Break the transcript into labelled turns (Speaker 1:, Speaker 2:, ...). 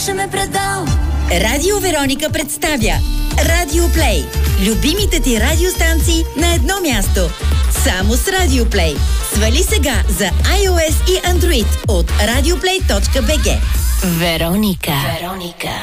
Speaker 1: ме предал.
Speaker 2: Радио Вероника представя Радио Плей. Любимите ти радиостанции на едно място. Само с Радио Плей. Свали сега за iOS и Android от radioplay.bg.
Speaker 1: Вероника.